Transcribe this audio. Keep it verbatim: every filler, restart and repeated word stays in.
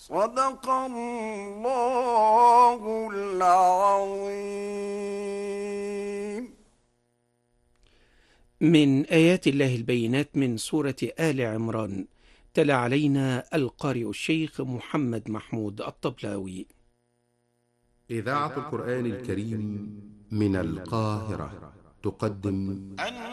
صدق الله العظيم. من آيات الله البينات من سورة آل عمران. تلا علينا القارئ الشيخ محمد محمود الطبلاوي. إذاعة القرآن الكريم من القاهرة تقدم